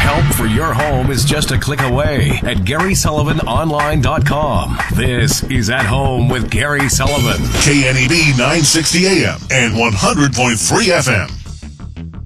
Help for your home is just a click away at GarySullivanOnline.com. This is At Home with Gary Sullivan. KNEB 960 AM and 100.3 FM.